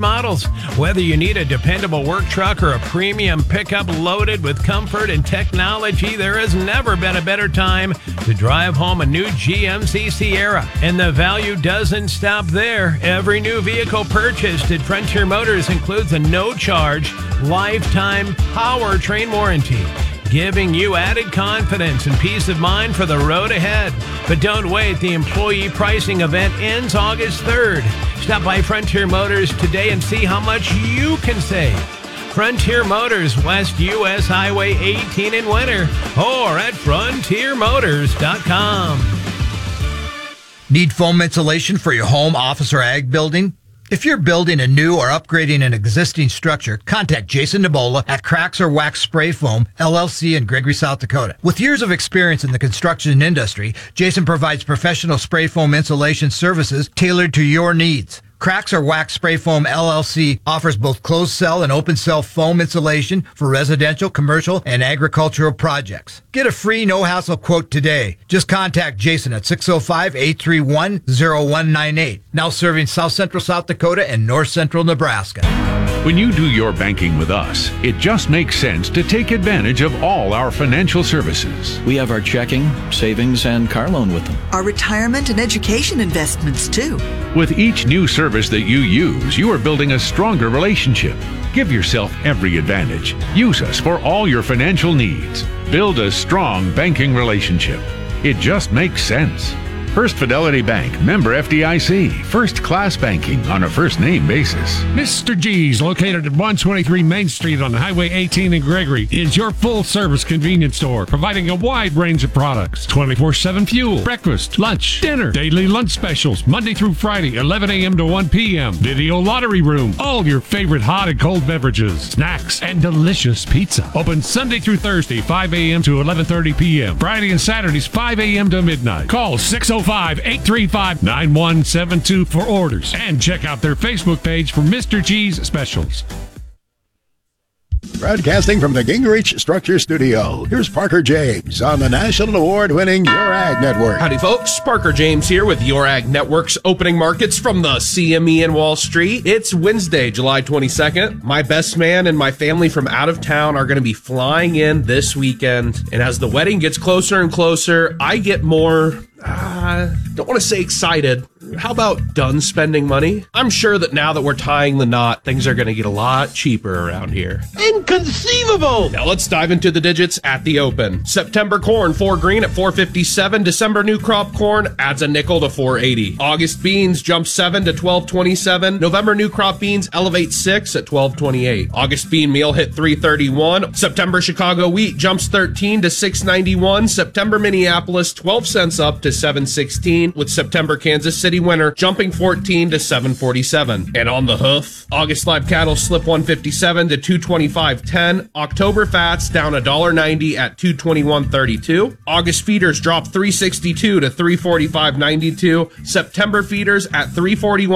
models. Whether you need a dependable work truck or a premium pickup loaded with comfort and technology, there has never been a better time to drive home a new GMC Sierra. And the value doesn't stop there. Every new vehicle purchased at Frontier Motors includes a no-charge, lifetime powertrain warranty, giving you added confidence and peace of mind for the road ahead. But don't wait. The employee pricing event ends August 3rd. Stop by Frontier Motors today and see how much you can save. Frontier Motors, West US Highway 18 in Winter, or at frontiermotors.com. Need foam insulation for your home, office, or ag building? If you're building a new or upgrading an existing structure, contact Jason Nebola at Cracks or Wax Spray Foam, LLC in Gregory, South Dakota. With years of experience in the construction industry, Jason provides professional spray foam insulation services tailored to your needs. Cracks or Wax Spray Foam LLC offers both closed cell and open cell foam insulation for residential, commercial, and agricultural projects. Get a free no-hassle quote today. Just contact Jason at 605-831-0198. Now serving South Central South Dakota and North Central Nebraska. When you do your banking with us, it just makes sense to take advantage of all our financial services. We have our checking, savings, and car loan with them. Our retirement and education investments, too. With each new service that you use, you are building a stronger relationship. Give yourself every advantage. Use us for all your financial needs. Build a strong banking relationship. It just makes sense. First Fidelity Bank, member FDIC, first class banking on a first name basis. Mr. G's, located at 123 Main Street on Highway 18 in Gregory, is your full service convenience store, providing a wide range of products. 24/7 fuel, breakfast, lunch, dinner, daily lunch specials, Monday through Friday, 11 a.m. to 1 p.m. Video lottery room, all your favorite hot and cold beverages, snacks, and delicious pizza. Open Sunday through Thursday, 5 a.m. to 11:30 p.m. Friday and Saturdays, 5 a.m. to midnight. Call 605-835-9172 for orders, and check out their Facebook page for Mr. G's specials. Broadcasting from the Gingrich Structure Studio, here's Parker James on the national award-winning Your Ag Network. Howdy, folks. Parker James here with Your Ag Network's opening markets from the CME in Wall Street. It's Wednesday, July 22nd. My best man and my family from out of town are going to be flying in this weekend. And as the wedding gets closer and closer, I get more... don't want to say excited. How about done spending money? I'm sure that now that we're tying the knot, things are going to get a lot cheaper around here. Inconceivable! Now let's dive into the digits at the open. September corn, 4 green at $4.57. December new crop corn adds a nickel to $4.80. August beans jump 7 to $12.27. November new crop beans elevate 6 at $12.28. August bean meal hit $3.31. September Chicago wheat jumps 13 to $6.91. September Minneapolis 12 cents up to $7.16, with September Kansas City winter jumping 14 to $7.47. And on the hoof, August live cattle slip 157 to $225.10. October fats down $1.90 at $221.32. August feeders drop $3.62 to $345.92. September feeders at $341.